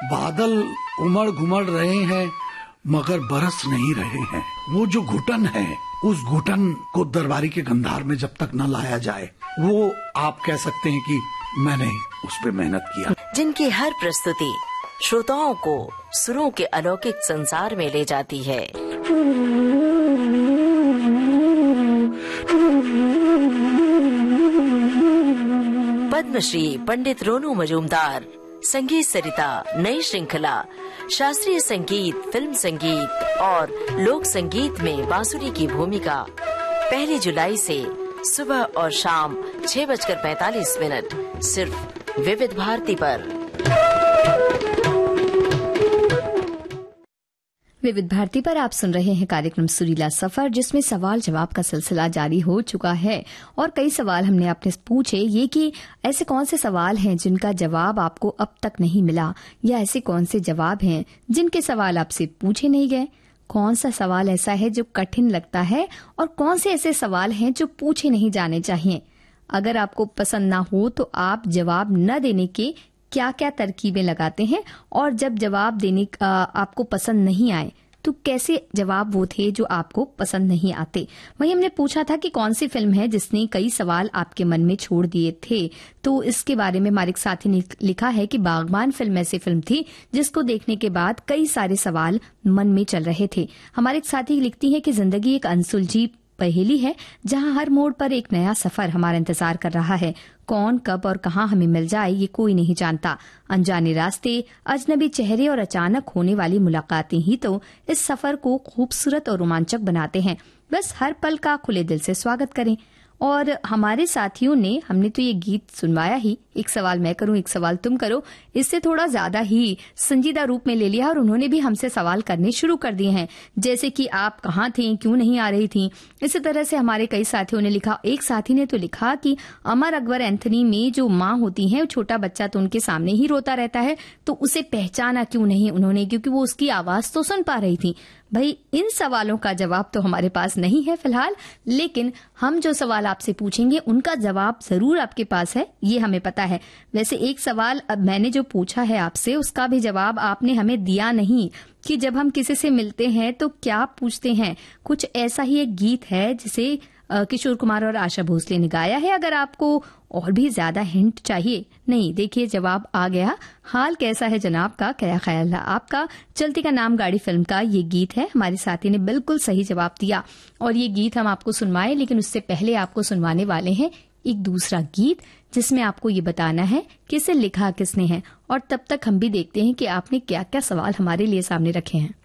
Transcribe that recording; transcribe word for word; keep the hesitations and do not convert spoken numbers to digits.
बादल उमड़ घुमड़ रहे हैं मगर बरस नहीं रहे हैं। वो जो घुटन है, उस घुटन को दरबारी के गंधार में जब तक न लाया जाए, वो आप कह सकते हैं कि मैंने उस पे मेहनत किया। जिनकी हर प्रस्तुति श्रोताओं को सुरों के अलौकिक संसार में ले जाती है। पद्मश्री पंडित रोनू मजूमदार संगीत सरिता नई श्रृंखला शास्त्रीय संगीत, फिल्म संगीत और लोक संगीत में बांसुरी की भूमिका पहली जुलाई से सुबह और शाम छह बजकर पैंतालीस मिनट सिर्फ विविध भारती पर। विविध भारती पर आप सुन रहे हैं कार्यक्रम सुरीला सफर, जिसमें सवाल जवाब का सिलसिला जारी हो चुका है और कई सवाल हमने आपने पूछे। ये कि ऐसे कौन से सवाल हैं जिनका जवाब आपको अब तक नहीं मिला, या ऐसे कौन से जवाब हैं जिनके सवाल आपसे पूछे नहीं गए। कौन सा सवाल ऐसा है जो कठिन लगता है और कौन से ऐसे सवाल हैं जो पूछे नहीं जाने चाहिए। अगर आपको पसंद ना हो तो आप जवाब न देने के क्या क्या तरकीबें लगाते हैं, और जब जवाब देने आ, आपको पसंद नहीं आए तो कैसे जवाब वो थे जो आपको पसंद नहीं आते। वहीं हमने पूछा था कि कौन सी फिल्म है जिसने कई सवाल आपके मन में छोड़ दिए थे, तो इसके बारे में हमारे एक साथी ने लिखा है कि बागबान फिल्म ऐसी फिल्म थी जिसको देखने के बाद कई सारे सवाल मन में चल रहे थे। हमारे एक साथी लिखती है कि जिंदगी एक अनसुलझी पहेली है जहां हर मोड़ पर एक नया सफर हमारा इंतजार कर रहा है। कौन, कब और कहां हमें मिल जाए ये कोई नहीं जानता। अनजाने रास्ते, अजनबी चेहरे और अचानक होने वाली मुलाकातें ही तो इस सफर को खूबसूरत और रोमांचक बनाते हैं। बस हर पल का खुले दिल से स्वागत करें। और हमारे साथियों ने, हमने तो ये गीत सुनवाया ही, एक सवाल मैं करूं एक सवाल तुम करो, इससे थोड़ा ज्यादा ही संजीदा रूप में ले लिया और उन्होंने भी हमसे सवाल करने शुरू कर दिए हैं, जैसे कि आप कहाँ थी, क्यों नहीं आ रही थी। इसी तरह से हमारे कई साथियों ने लिखा। एक साथी ने तो लिखा कि अमर अकबर एंथनी में जो माँ होती है, छोटा बच्चा तो उनके सामने ही रोता रहता है, तो उसे पहचाना क्यों नहीं उन्होंने, क्योंकि वो उसकी आवाज तो सुन पा रही थी। भाई, इन सवालों का जवाब तो हमारे पास नहीं है फिलहाल, लेकिन हम जो सवाल आपसे पूछेंगे उनका जवाब जरूर आपके पास है, ये हमें पता है। वैसे एक सवाल अब मैंने जो पूछा है आपसे, उसका भी जवाब आपने हमें दिया नहीं कि जब हम किसी से मिलते हैं तो क्या पूछते हैं। कुछ ऐसा ही एक गीत है जिसे किशोर कुमार और आशा भोसले ने गाया है। अगर आपको और भी ज्यादा हिंट चाहिए, नहीं, देखिए जवाब आ गया। हाल कैसा है जनाब का, क्या ख्याल है आपका, चलती का नाम गाड़ी फिल्म का ये गीत है। हमारे साथी ने बिल्कुल सही जवाब दिया और ये गीत हम आपको सुनवाए, लेकिन उससे पहले आपको सुनवाने वाले हैं एक दूसरा गीत जिसमें आपको ये बताना है कि इसे लिखा किसने है। और तब तक हम भी देखते हैं कि आपने क्या क्या सवाल हमारे लिए सामने रखे हैं।